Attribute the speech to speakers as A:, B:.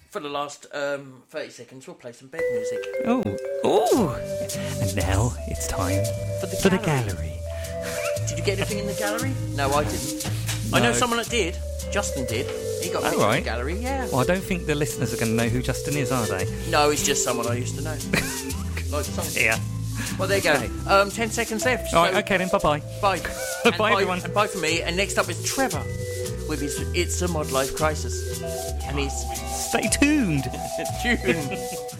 A: For the last 30 seconds, we'll play some bed music.
B: Oh. And now it's time
A: For the
B: gallery.
A: Did you get anything in the gallery? No, I didn't.
B: No.
A: I know someone that did. Justin did. He got things in the gallery, yeah.
B: Well, I don't think the listeners are going to know who Justin is, are they?
A: No, he's just someone I used to know. Like the song.
B: Yeah.
A: Well, there you go.
B: Okay.
A: 10 seconds left.
B: All right, okay then, bye-bye.
A: Bye.
B: Bye, everyone.
A: And bye from me. And next up is Trevor with his It's a Mod Life Crisis. And he's...
B: Stay tuned.
A: tuned.